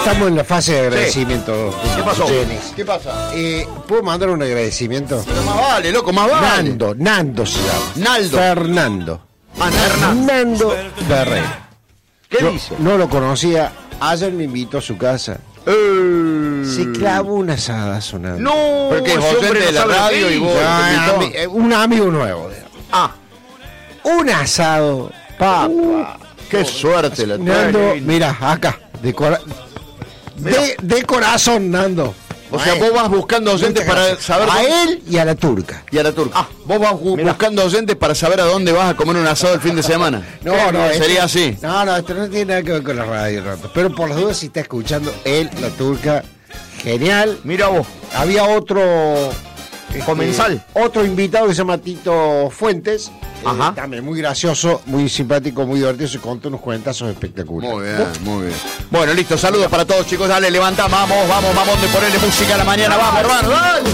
estamos en la fase de agradecimiento. ¿Qué pasó? Jenis. ¿Qué pasa? ¿Puedo mandar un agradecimiento? Pero más vale, loco, más vale. Nando se llama. Naldo. Fernando. Hernán. Nando Ferreira. ¿Qué Yo dice? no lo conocía. Ayer me invitó a su casa. Se clavó una asada sonando. No, Porque es ese docente hombre de la no sabe lo radio que y vos- hizo. Un amigo nuevo. Ah, Un asado. Papá. qué suerte la Nando, tuya. mira, acá. De corazón, Nando. O sea, vos vas buscando oyentes para saber A dónde- él y a la turca. y a la turca. Ah, vos vas buscando oyentes para saber a dónde vas a comer un asado el fin de semana. No, sería así. No, esto no tiene nada que ver con la radio, Rato. Pero por las dudas, si está escuchando él, la turca, genial. Mira vos, Había otro comensal. otro invitado que se llama Tito Fuentes. Ajá. También muy gracioso, muy simpático, muy divertido. Se contó unos cuentazos espectaculares. Muy bien, muy bien. Bueno, listo, saludos para todos, chicos. Dale, levanta, vamos, de ponerle música a la mañana. Vamos, hermano, dale.